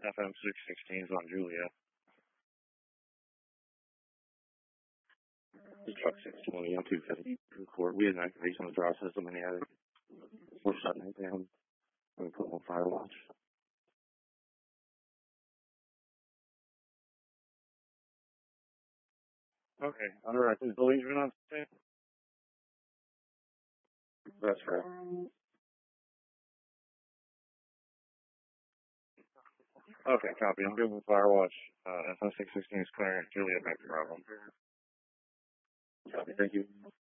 FM 616 is on Juliet. The truck 620 on 250 record. We had an activation on the draw system in the attic. We're shutting it down. We're putting on fire watch. Okay, underactive belligerent on state? That's correct. Okay, copy. I'm good with fire watch. FM 616 is clear. Juliet, back to Bravo. Copy, thank you.